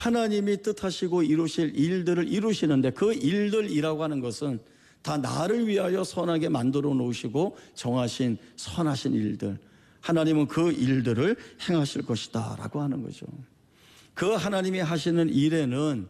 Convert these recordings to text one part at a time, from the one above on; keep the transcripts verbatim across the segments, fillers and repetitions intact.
하나님이 뜻하시고 이루실 일들을 이루시는데 그 일들이라고 하는 것은 다 나를 위하여 선하게 만들어 놓으시고 정하신 선하신 일들, 하나님은 그 일들을 행하실 것이다 라고 하는 거죠. 그 하나님이 하시는 일에는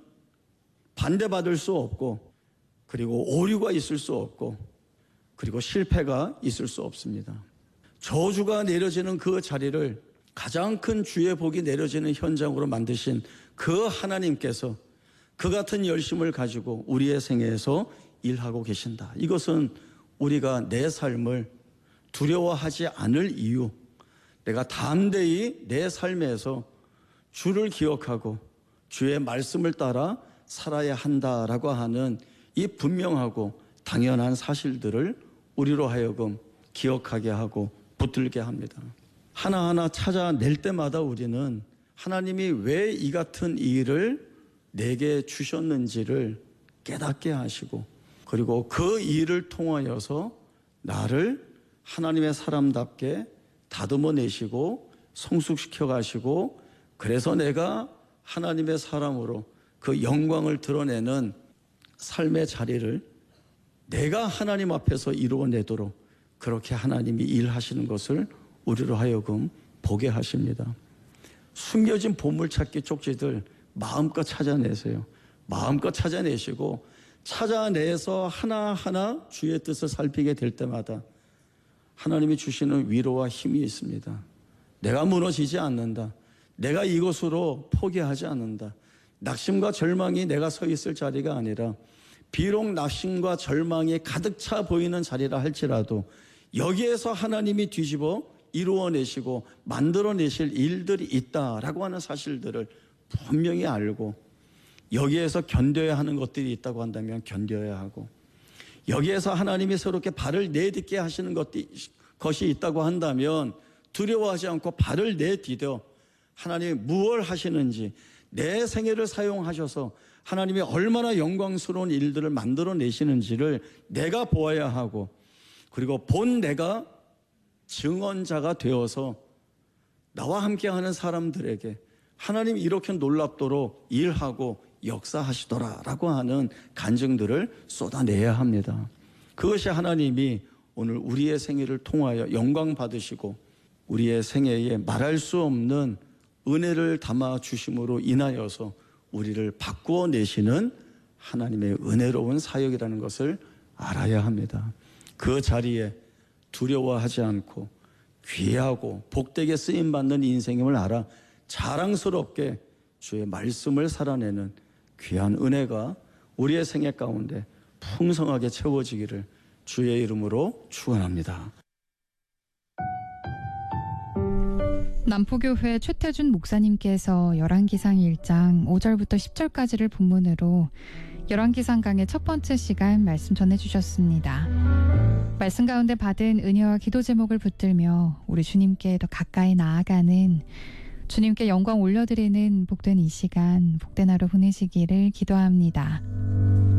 반대받을 수 없고, 그리고 오류가 있을 수 없고, 그리고 실패가 있을 수 없습니다. 저주가 내려지는 그 자리를 가장 큰 주의 복이 내려지는 현장으로 만드신 그 하나님께서 그 같은 열심을 가지고 우리의 생애에서 일하고 계신다. 이것은 우리가 내 삶을 두려워하지 않을 이유, 내가 담대히 내 삶에서 주를 기억하고 주의 말씀을 따라 살아야 한다라고 하는 이 분명하고 당연한 사실들을 우리로 하여금 기억하게 하고 붙들게 합니다. 하나하나 찾아낼 때마다 우리는 하나님이 왜 이 같은 일을 내게 주셨는지를 깨닫게 하시고, 그리고 그 일을 통하여서 나를 하나님의 사람답게 다듬어 내시고 성숙시켜 가시고, 그래서 내가 하나님의 사람으로 그 영광을 드러내는 삶의 자리를 내가 하나님 앞에서 이루어내도록 그렇게 하나님이 일하시는 것을 우리로 하여금 보게 하십니다. 숨겨진 보물찾기 쪽지들 마음껏 찾아내세요. 마음껏 찾아내시고 찾아내서 하나하나 주의 뜻을 살피게 될 때마다 하나님이 주시는 위로와 힘이 있습니다. 내가 무너지지 않는다. 내가 이것으로 포기하지 않는다. 낙심과 절망이 내가 서 있을 자리가 아니라, 비록 낙심과 절망이 가득 차 보이는 자리라 할지라도 여기에서 하나님이 뒤집어 이루어내시고 만들어내실 일들이 있다라고 하는 사실들을 분명히 알고, 여기에서 견뎌야 하는 것들이 있다고 한다면 견뎌야 하고, 여기에서 하나님이 새롭게 발을 내딛게 하시는 것이 있다고 한다면 두려워하지 않고 발을 내디뎌 하나님이 무엇을 하시는지, 내 생애를 사용하셔서 하나님이 얼마나 영광스러운 일들을 만들어내시는지를 내가 보아야 하고, 그리고 본 내가 증언자가 되어서 나와 함께하는 사람들에게 하나님이 이렇게 놀랍도록 일하고 역사하시더라라고 하는 간증들을 쏟아내야 합니다. 그것이 하나님이 오늘 우리의 생애를 통하여 영광 받으시고 우리의 생애에 말할 수 없는 은혜를 담아 주심으로 인하여서 우리를 바꾸어 내시는 하나님의 은혜로운 사역이라는 것을 알아야 합니다. 그 자리에 두려워하지 않고 귀하고 복되게 쓰임받는 인생임을 알아 자랑스럽게 주의 말씀을 살아내는 귀한 은혜가 우리의 생애 가운데 풍성하게 채워지기를 주의 이름으로 축원합니다. 남포교회 최태준 목사님께서 열왕기상 일 장 오 절부터 십 절까지를 본문으로 열왕기상 강의 첫 번째 시간 말씀 전해주셨습니다. 말씀 가운데 받은 은혜와 기도 제목을 붙들며 우리 주님께 더 가까이 나아가는, 주님께 영광 올려드리는 복된 이 시간, 복된 하루 보내시기를 기도합니다.